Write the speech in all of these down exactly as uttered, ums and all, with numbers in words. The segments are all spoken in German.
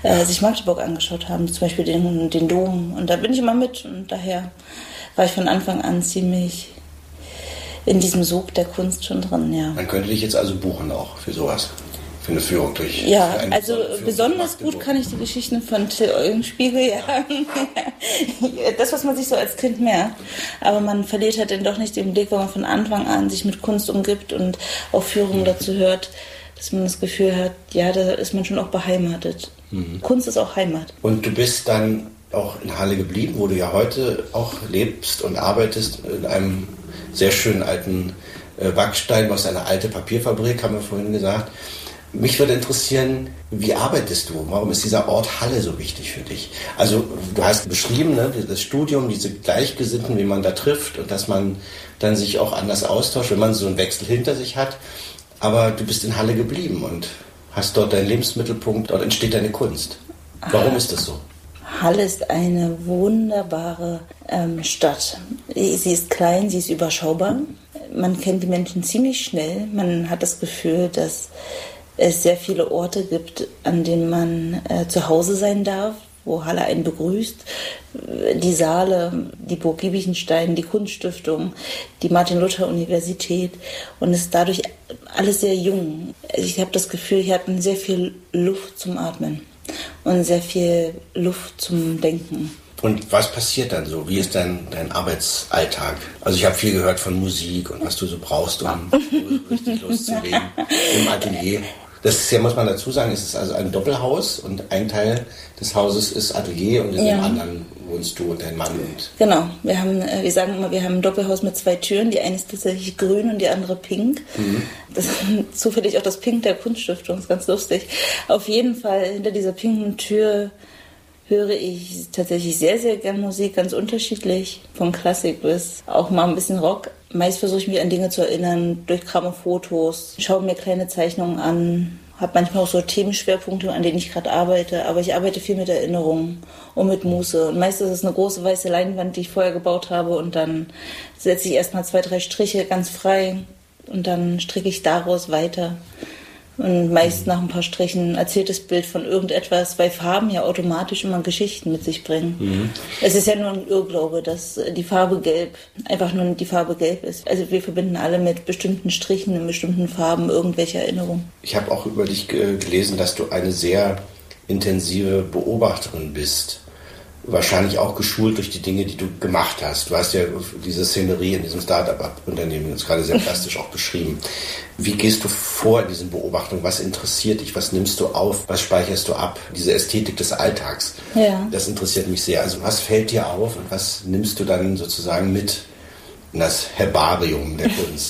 äh, sich Magdeburg angeschaut haben, zum Beispiel den, den Dom. Und da bin ich immer mit und daher war ich von Anfang an ziemlich in diesem Sog der Kunst schon drin, ja. Man könnte dich jetzt also buchen auch für sowas, für eine Führung durch... Ja, eine also Führung besonders gut kann ich die Geschichten von Till Eulenspiegel, ja. Das, was man sich so als Kind merkt. Aber man verliert halt dann doch nicht den Blick, weil man von Anfang an sich mit Kunst umgibt und auch Führungen dazu hört, dass man das Gefühl hat, ja, da ist man schon auch beheimatet. Mhm. Kunst ist auch Heimat. Und du bist dann auch in Halle geblieben, wo du ja heute auch lebst und arbeitest, in einem sehr schönen alten äh, Backstein aus einer alten Papierfabrik, haben wir vorhin gesagt. Mich würde interessieren, wie arbeitest du? Warum ist dieser Ort Halle so wichtig für dich? Also du hast beschrieben, ne, das Studium, diese Gleichgesinnten, wie man da trifft und dass man dann sich auch anders austauscht, wenn man so einen Wechsel hinter sich hat. Aber du bist in Halle geblieben und hast dort deinen Lebensmittelpunkt, dort entsteht deine Kunst. Warum ist das so? Halle ist eine wunderbare ähm, Stadt. Sie ist klein, sie ist überschaubar. Man kennt die Menschen ziemlich schnell. Man hat das Gefühl, dass es sehr viele Orte gibt, an denen man äh, zu Hause sein darf, wo Halle einen begrüßt. Die Saale, die Burg Giebichenstein, die Kunststiftung, die Martin-Luther-Universität. Und es ist dadurch alles sehr jung. Ich habe das Gefühl, hier hat man sehr viel Luft zum Atmen und sehr viel Luft zum Denken. Und was passiert dann so? Wie ist dein, dein Arbeitsalltag? Also ich habe viel gehört von Musik und was du so brauchst, um richtig loszulegen im Atelier. Das ist ja, muss man dazu sagen, es ist also ein Doppelhaus und ein Teil des Hauses ist Atelier und in ja. dem anderen wohnst du und dein Mann. Und genau, wir haben, wir sagen immer, wir haben ein Doppelhaus mit zwei Türen. Die eine ist tatsächlich grün und die andere pink. Mhm. Das ist zufällig auch das Pink der Kunststiftung, ist ganz lustig. Auf jeden Fall hinter dieser pinken Tür höre ich tatsächlich sehr, sehr gern Musik, ganz unterschiedlich, von Klassik bis auch mal ein bisschen Rock. Meist versuche ich mich an Dinge zu erinnern, durchkrame Fotos, schaue mir kleine Zeichnungen an, habe manchmal auch so Themenschwerpunkte, an denen ich gerade arbeite, aber ich arbeite viel mit Erinnerungen und mit Muße. Und meist ist es eine große weiße Leinwand, die ich vorher gebaut habe und dann setze ich erstmal zwei, drei Striche ganz frei und dann stricke ich daraus weiter. Und meist nach ein paar Strichen erzählt das Bild von irgendetwas, weil Farben ja automatisch immer Geschichten mit sich bringen. Mhm. Es ist ja nur ein Irrglaube, dass die Farbe gelb einfach nur die Farbe gelb ist. Also wir verbinden alle mit bestimmten Strichen in bestimmten Farben irgendwelche Erinnerungen. Ich habe auch über dich gelesen, dass du eine sehr intensive Beobachterin bist. Wahrscheinlich auch geschult durch die Dinge, die du gemacht hast. Du hast ja diese Szenerie in diesem Start-up-Unternehmen jetzt gerade sehr plastisch auch beschrieben. Wie gehst du vor in diesen Beobachtungen? Was interessiert dich? Was nimmst du auf? Was speicherst du ab? Diese Ästhetik des Alltags, ja. Das interessiert mich sehr. Also was fällt dir auf und was nimmst du dann sozusagen mit in das Herbarium der Kunst?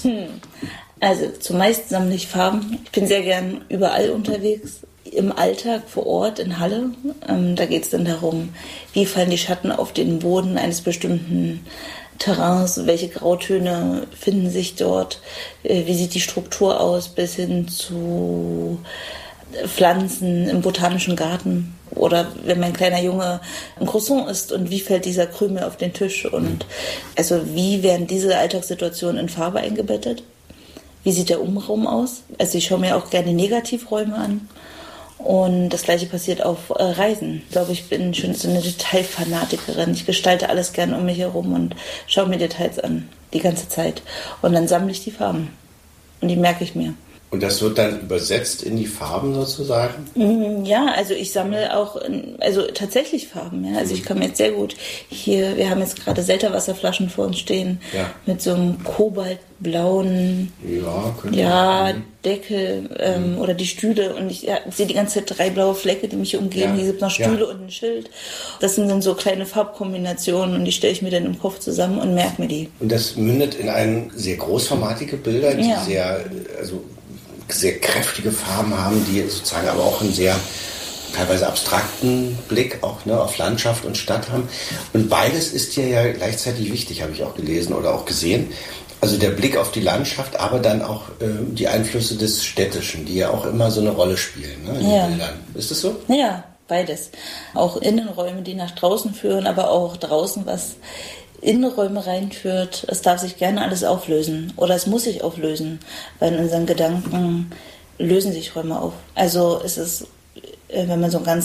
Also zumeist sammle ich Farben. Ich bin sehr gern überall unterwegs. Im Alltag vor Ort in Halle, ähm, da geht es dann darum, wie fallen die Schatten auf den Boden eines bestimmten Terrains, welche Grautöne finden sich dort, äh, wie sieht die Struktur aus, bis hin zu Pflanzen im botanischen Garten oder wenn mein kleiner Junge ein Croissant isst und wie fällt dieser Krümel auf den Tisch und also wie werden diese Alltagssituationen in Farbe eingebettet, wie sieht der Umraum aus, also ich schaue mir auch gerne Negativräume an. Und das Gleiche passiert auf äh, Reisen. Ich glaube, ich bin schon so eine Detailfanatikerin. Ich gestalte alles gern um mich herum und schaue mir Details an, die ganze Zeit. Und dann sammle ich die Farben. Und die merke ich mir. Und das wird dann übersetzt in die Farben sozusagen? Ja, also ich sammle auch, also tatsächlich Farben. Ja. Also ich kann mir jetzt sehr gut hier, wir haben jetzt gerade Selterwasserflaschen vor uns stehen, ja. Mit so einem kobaltblauen ja, ja, Deckel ähm, mhm. oder die Stühle. Und ich ja, sehe die ganze Zeit drei blaue Flecke, die mich umgeben. Ja. Hier gibt es noch Stühle ja. und ein Schild. Das sind dann so kleine Farbkombinationen und die stelle ich mir dann im Kopf zusammen und merke mir die. Und das mündet in ein sehr großformatige Bilder, die ja. sehr, also sehr kräftige Farben haben, die sozusagen aber auch einen sehr teilweise abstrakten Blick auch ne, auf Landschaft und Stadt haben. Und beides ist dir ja gleichzeitig wichtig, habe ich auch gelesen oder auch gesehen. Also der Blick auf die Landschaft, aber dann auch äh, die Einflüsse des Städtischen, die ja auch immer so eine Rolle spielen ne, in ja. den Bildern. Ist das so? Ja, beides. Auch Innenräume, die nach draußen führen, aber auch draußen was Innenräume reinführt. Es darf sich gerne alles auflösen oder es muss sich auflösen, weil in unseren Gedanken lösen sich Räume auf. Also es ist, wenn man so ein ganz